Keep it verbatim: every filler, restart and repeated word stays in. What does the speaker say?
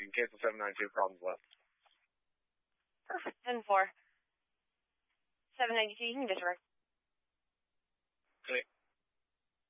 You can cancel seven ninety-two, problems left. Perfect. ten four. seven ninety-two, you can disregard. Okay.